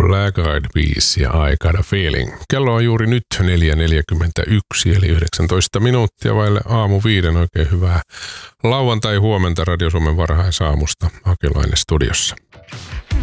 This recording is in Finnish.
Black Eyed Peas ja I Got a Feeling. Kello on juuri nyt 4.41 eli 19 minuuttia vaille aamu 5. Oikein hyvää lauantai-huomenta Radio Suomen varhaisaamusta. Akelainen studiossa.